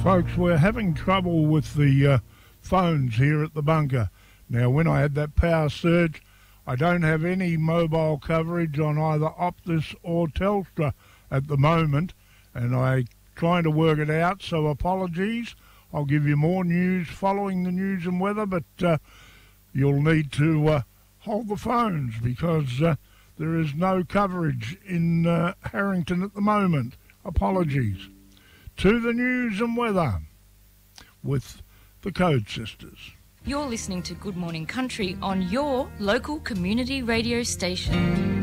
Folks, we're having trouble with the phones here at the bunker. Now, when I had that power surge, I don't have any mobile coverage on either Optus or Telstra at the moment, and I'm trying to work it out, so apologies. I'll give you more news following the news and weather, but you'll need to hold the phones because there is no coverage in Harrington at the moment. Apologies. To the news and weather with the Code Sisters. You're listening to Good Morning Country on your local community radio station.